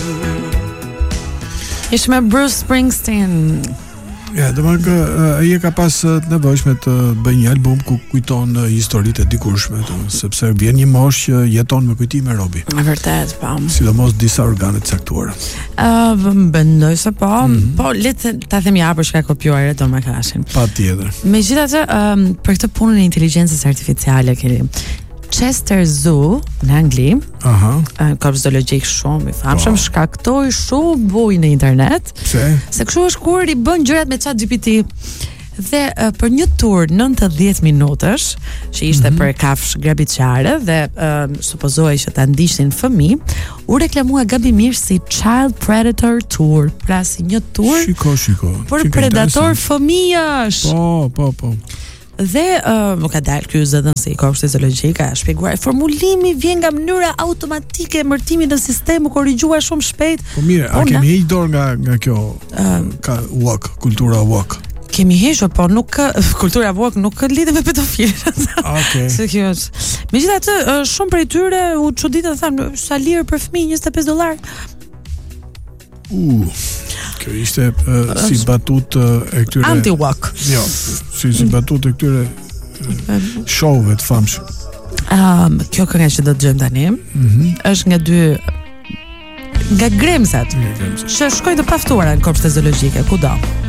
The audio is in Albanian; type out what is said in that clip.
Ishte me Bruce Springsteen. Ja, ai ka pas të nevojshme të bëjë një album ku kujton historitë e dikurshme, sepse vjen një moshë që jeton me kujtime robi. Vërtet, po. Sidomos disa organe të caktuara. Mendoj se po, po le të ta them ja për shkak kopjuar do më klashin. Patjetër. Megjithatë, për këtë punën e inteligjencës artificiale keni Chester Zoo në Angli, korp zoologjik shumë i famshëm, shkaktoi shumë bujë në internet. Pse? Se kështu është kur i bën gjërat me ChatGPT. Dhe për një tur 90 minutash, që ishte për kafshë grabitçare dhe supozohej që ta ndiqnin fëmijë, u reklamua gabimisht si Child Predator Tour, pra si një tur për predator fëmijësh. Po. Dhe më ka dalë ky zëdhënësi i korpit zoologjik, ka shpjeguar formulimi vjen nga mënyra automatike e emërtimit në sistem u korrigjuar shumë shpejt. Po mirë, a kemi hequr dorë nga kjo ka woke, kultura woke? Kemi hequr, po nuk kultura woke nuk lidhet me pedofilët. Okej. Se kjo është. Megjithatë, shumë prej tyre u çuditë thanë sa lirë për fëmijë $25. Kjo ishte si batutë e këtyre anti-woke. Jo, si batutë e këtyre showve të famshëm. Kjo kënga që do të dëgjojmë tani është nga gremzat që shkojnë të paftuara në korpset zoologjike, kudo.